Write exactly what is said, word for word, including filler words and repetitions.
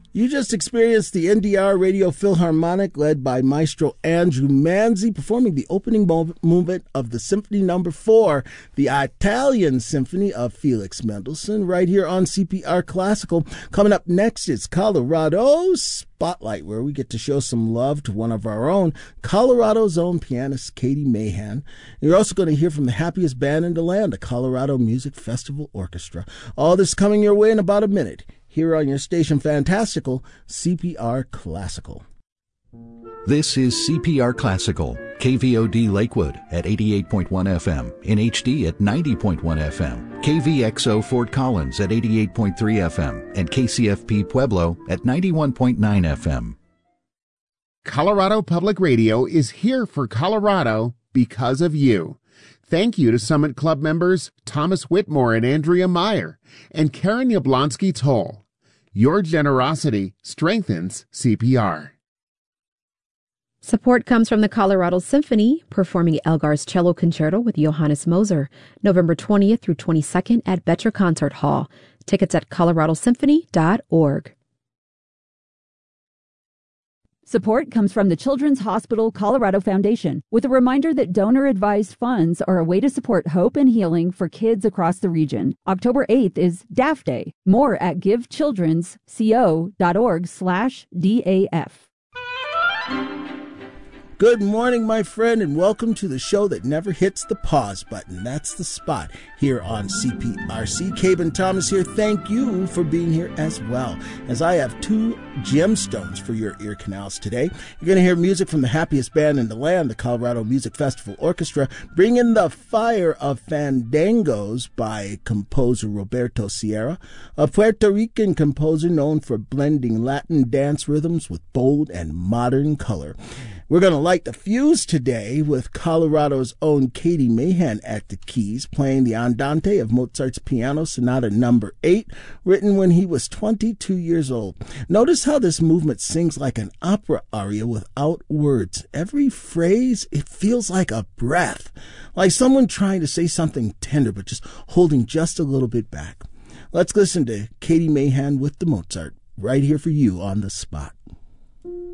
You just experienced the N D R Radio Philharmonic, led by Maestro Andrew Manzi, performing the opening movement of the Symphony Number Four, the Italian Symphony of Felix Mendelssohn, right here on C P R Classical. Coming up next is Colorado Spotlight, where we get to show some love to one of our own, Colorado's own pianist, Katie Mahan. You're also going to hear from the happiest band in the land, the Colorado Music Festival Orchestra. All this coming your way in about a minute, here on your station Fantastical, C P R Classical. This is C P R Classical, K V O D Lakewood at eighty-eight point one F M, in H D at ninety point one F M, K V X O Fort Collins at eighty-eight point three F M, and K C F P Pueblo at ninety-one point nine F M. Colorado Public Radio is here for Colorado because of you. Thank you to Summit Club members Thomas Whitmore and Andrea Meyer and Karen Yablonsky-Toll. Your generosity strengthens C P R. Support comes from the Colorado Symphony, performing Elgar's Cello Concerto with Johannes Moser, November twentieth through twenty-second at Betcher Concert Hall. Tickets at colorado symphony dot org. Support comes from the Children's Hospital Colorado Foundation, with a reminder that donor-advised funds are a way to support hope and healing for kids across the region. October eighth is D A F Day. More at givechildrensco.org slash DAF. Good morning, my friend, and welcome to the show that never hits the pause button. That's the spot here on C P R C. Caben Thomas here. Thank you for being here as well, as I have two gemstones for your ear canals today. You're going to hear music from the happiest band in the land, the Colorado Music Festival Orchestra, bring in the fire of fandangos by composer Roberto Sierra, a Puerto Rican composer known for blending Latin dance rhythms with bold and modern color. We're going to light the fuse today with Colorado's own Katie Mahan at the keys, playing the Andante of Mozart's Piano Sonata Number eight, written when he was twenty-two years old. Notice how this movement sings like an opera aria without words. Every phrase, it feels like a breath, like someone trying to say something tender but just holding just a little bit back. Let's listen to Katie Mahan with the Mozart, right here for you on the spot.